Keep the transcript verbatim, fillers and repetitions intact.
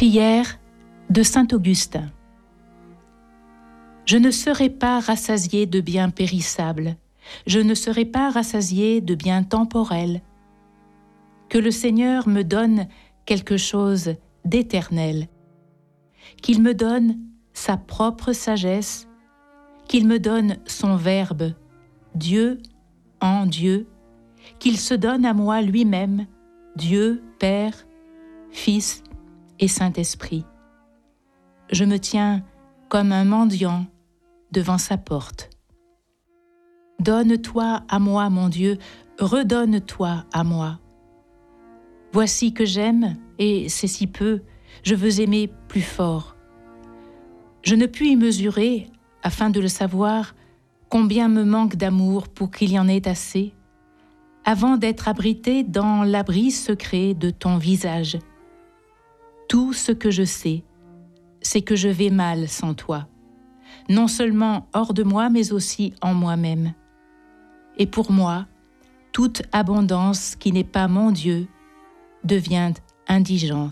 Prière de saint Augustin. Je ne serai pas rassasié de biens périssables, je ne serai pas rassasié de biens temporels. Que le Seigneur me donne quelque chose d'éternel, qu'il me donne sa propre sagesse, qu'il me donne son Verbe, Dieu en Dieu, qu'il se donne à moi lui-même, Dieu, Père, Fils et Saint-Esprit. Je me tiens comme un mendiant devant sa porte. Donne-toi à moi, mon Dieu, redonne-toi à moi. Voici que j'aime, et c'est si peu, je veux aimer plus fort. Je ne puis y mesurer, afin de le savoir, combien me manque d'amour pour qu'il y en ait assez, avant d'être abrité dans l'abri secret de ton visage. Tout ce que je sais, c'est que je vais mal sans toi, non seulement hors de moi, mais aussi en moi-même. Et pour moi, toute abondance qui n'est pas mon Dieu devient indigence.